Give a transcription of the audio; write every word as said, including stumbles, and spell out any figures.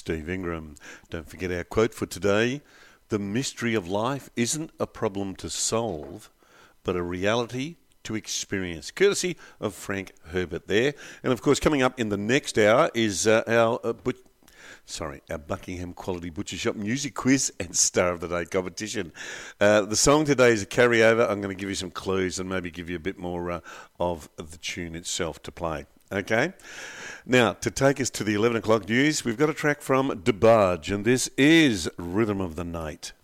Steve Ingram. Don't forget our quote for today. The mystery of life isn't a problem to solve, but a reality to experience. Courtesy of Frank Herbert there. And of course, coming up in the next hour is uh, our... Uh, but- Sorry, our Buckingham Quality Butcher Shop music quiz and Star of the Day competition. Uh, the song today is a carryover. I'm going to give you some clues and maybe give you a bit more uh, of the tune itself to play. Okay? Now, to take us to the eleven o'clock news, we've got a track from DeBarge, and this is Rhythm of the Night.